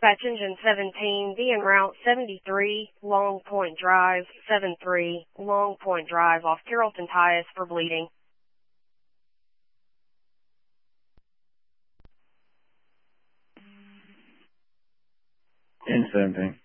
Dispatch Engine 17, be en route 73, Long Point Drive, 73, Long Point Drive off Carrollton Tyus for bleeding. 10-17.